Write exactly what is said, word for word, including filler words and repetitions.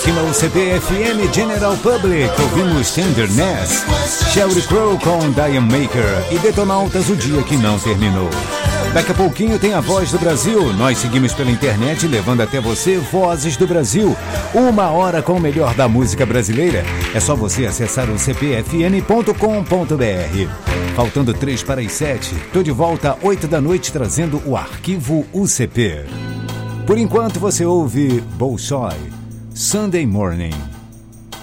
Aqui na U C P F M General Public, ouvimos Tenderness, Sheryl Crow com Diane Maker e Detonautas, O Dia Que Não Terminou. Daqui a pouquinho tem a Voz do Brasil. Nós seguimos pela internet levando até você Vozes do Brasil. Uma hora com o melhor da música brasileira. É só você acessar o c p f n ponto com ponto b r. Faltando três para as sete, tô de volta às oito da noite trazendo o Arquivo U C P. Por enquanto você ouve Bolshoi, Sunday Morning.